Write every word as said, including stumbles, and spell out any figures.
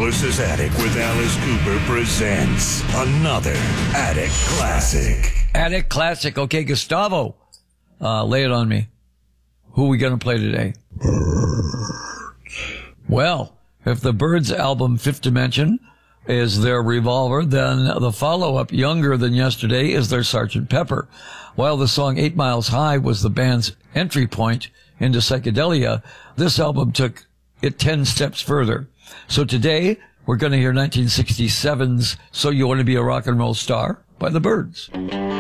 Alice's Attic with Alice Cooper presents another Attic Classic. Attic Classic. Okay, Gustavo, uh, lay it on me. Who are we going to play today? Well, if the Byrds album Fifth Dimension is their Revolver, then the follow-up, Younger Than Yesterday, is their Sergeant Pepper. While the song Eight Miles High was the band's entry point into psychedelia, this album took it ten steps further. So today, we're going to hear nineteen sixty-seven's So You Want to Be a Rock and Roll Star by the Byrds.